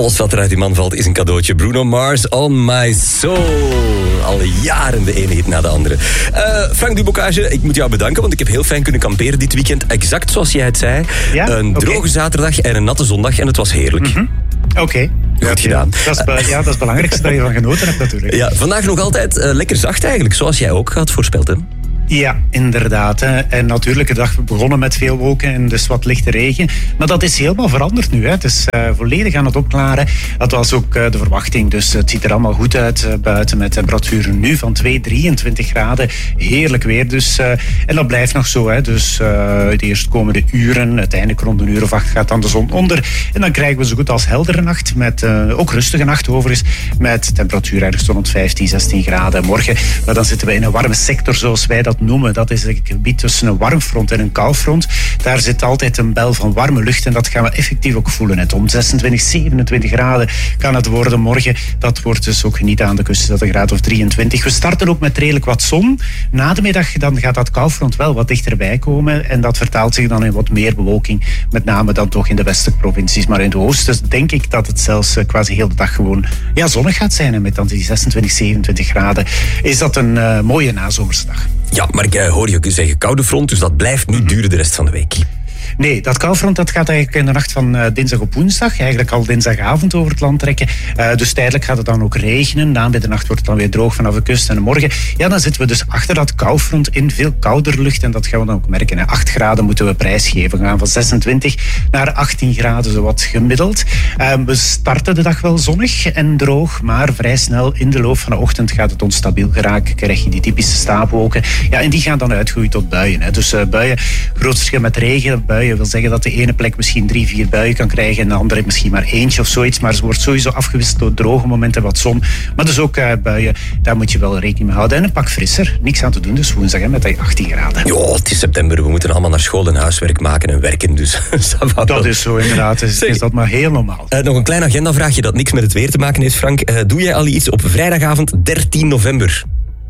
Alles wat er uit die man valt is een cadeautje. Bruno Mars, On My Soul. Al jaren de ene hit na de andere. Frank Dubocage, ik moet jou bedanken, want ik heb heel fijn kunnen kamperen dit weekend. Exact zoals jij het zei. Ja? Een droge zaterdag en een natte zondag en het was heerlijk. Oké. Goed gedaan. Dat is het belangrijkste dat je van genoten hebt natuurlijk. Ja, vandaag nog altijd lekker zacht eigenlijk, zoals jij ook had voorspeld, hè? Ja, inderdaad. En natuurlijk, de dag begonnen met veel wolken en dus wat lichte regen. Maar dat is helemaal veranderd nu. Het is volledig aan het opklaren. Dat was ook de verwachting. Dus het ziet er allemaal goed uit buiten met temperaturen nu van 23 graden. Heerlijk weer dus. En dat blijft nog zo. Hè. Dus de eerstkomende uren, uiteindelijk rond 1:08 gaat dan de zon onder. En dan krijgen we zo goed als heldere nacht. Met ook rustige nacht overigens. Met temperatuur ergens rond 15, 16 graden. Morgen, maar dan zitten we in een warme sector zoals wij dat noemen. Dat is het gebied tussen een warmfront en een koufront. Daar zit altijd een bel van warme lucht en dat gaan we effectief ook voelen. Het om 26, 27 graden kan het worden morgen. Dat wordt dus ook niet aan de kust, dat een graad of 23. We starten ook met redelijk wat zon. Na de middag dan gaat dat koufront wel wat dichterbij komen en dat vertaalt zich dan in wat meer bewolking. Met name dan toch in de westelijke provincies. Maar in de oosten denk ik dat het zelfs quasi heel de dag gewoon zonnig gaat zijn. En met dan die 26, 27 graden is dat een mooie nazomerse dag. Ja, maar ik hoor je zeggen koude front, dus dat blijft niet duren de rest van de week. Nee, dat koufront dat gaat eigenlijk in de nacht van dinsdag op woensdag, eigenlijk al dinsdagavond over het land trekken. Dus tijdelijk gaat het dan ook regenen. Na middernacht wordt het dan weer droog vanaf de kust. En morgen, dan zitten we dus achter dat koufront in veel kouder lucht. En dat gaan we dan ook merken. Hè. 8 graden moeten we prijsgeven. We gaan van 26 naar 18 graden, zowat gemiddeld. We starten de dag wel zonnig en droog, maar vrij snel in de loop van de ochtend gaat het onstabiel geraken. Krijg je die typische stapelwolken. Ja, en die gaan dan uitgroeien tot buien. Hè. Dus buien, groot verschil met regen. Buien wil zeggen dat de ene plek misschien 3, 4 buien kan krijgen en de andere misschien maar eentje of zoiets. Maar ze wordt sowieso afgewisseld door droge momenten, wat zon. Maar dus ook buien, daar moet je wel rekening mee houden. En een pak frisser, niks aan te doen. Dus woensdag met die 18 graden. Ja, het is september. We moeten allemaal naar school en huiswerk maken en werken. Dus dat is zo inderdaad. Is dat maar heel normaal. Nog een klein agendavraagje dat niks met het weer te maken heeft, Frank. Doe jij al iets op vrijdagavond 13 november?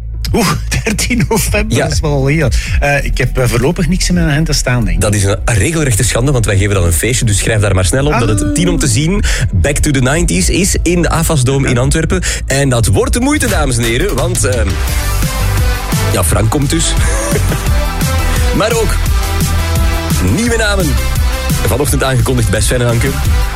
13 november, ja. Dat is wel al heel. Ik heb voorlopig niks in mijn agenda staan, denk ik. Dat is een regelrechte schande, want wij geven dan een feestje, dus schrijf daar maar snel op dat het 10 om te zien Back to the 90s is in de AFAS-dome in Antwerpen. En dat wordt de moeite, dames en heren, want Frank komt dus. Maar ook nieuwe namen. Vanochtend aangekondigd bij Sven en Anke.